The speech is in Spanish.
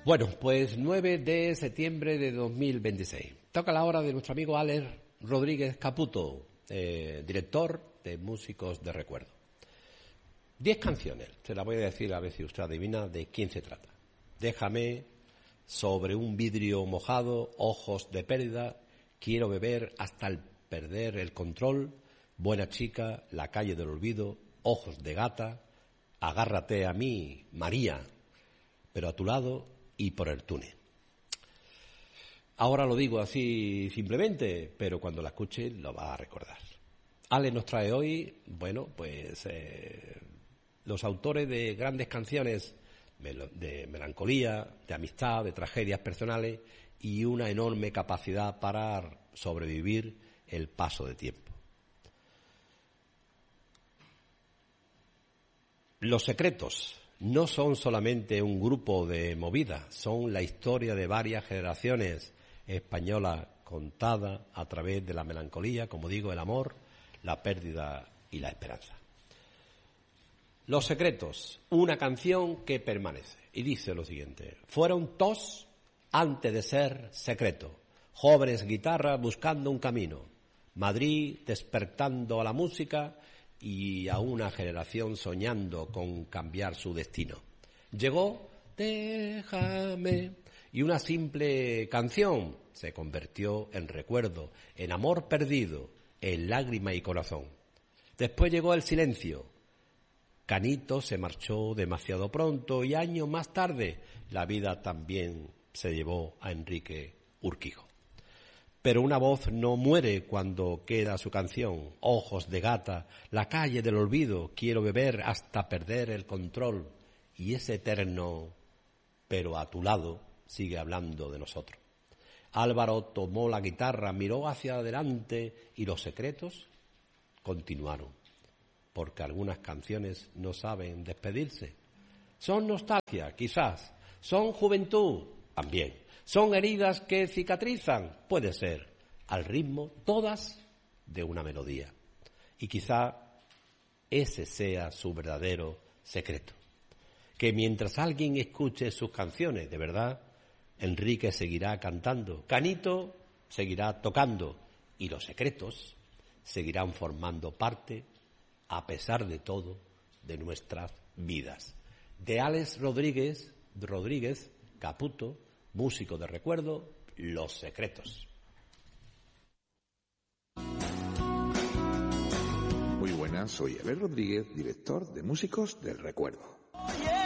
Bueno, pues 9 de septiembre de 2026. Toca la hora de nuestro amigo Alex Rodríguez Caputo, director de Músicos de Recuerdo. 10 canciones, se las voy a decir a ver si usted adivina de quién se trata. Déjame, Sobre un vidrio mojado, Ojos de pérdida, Quiero beber hasta el perder el control, Buena chica, La calle del olvido, Ojos de gata, Agárrate a mí, María, pero a tu lado y por el túnel. Ahora lo digo así simplemente, pero cuando la escuche lo va a recordar. Ale nos trae hoy, bueno, pues los autores de grandes canciones de melancolía, de amistad, de tragedias personales y una enorme capacidad para sobrevivir el paso de tiempo. Los Secretos no son solamente un grupo de movida, son la historia de varias generaciones españolas contada a través de la melancolía, como digo, el amor, la pérdida y la esperanza. Los Secretos, una canción que permanece. Y dice lo siguiente: fueron tos antes de ser secreto, jóvenes guitarras buscando un camino, Madrid despertando a la música y a una generación soñando con cambiar su destino. Llegó Déjame, y una simple canción se convirtió en recuerdo, en amor perdido, en lágrima y corazón. Después llegó el silencio. Canito se marchó demasiado pronto y años más tarde la vida también se llevó a Enrique Urquijo. Pero una voz no muere cuando queda su canción. Ojos de gata, La calle del olvido, Quiero beber hasta perder el control. Y ese eterno, pero a tu lado, sigue hablando de nosotros. Álvaro tomó la guitarra, miró hacia adelante y los secretos continuaron. Porque algunas canciones no saben despedirse. Son nostalgia, quizás. Son juventud, también. Son heridas que cicatrizan, puede ser, al ritmo, todas, de una melodía. Y quizá ese sea su verdadero secreto. Que mientras alguien escuche sus canciones, de verdad, Enrique seguirá cantando, Canito seguirá tocando y los secretos seguirán formando parte, a pesar de todo, de nuestras vidas. De Alex Rodríguez Caputo, músico de recuerdo, Los Secretos. Muy buenas, soy Alex Rodríguez, director de Músicos del Recuerdo.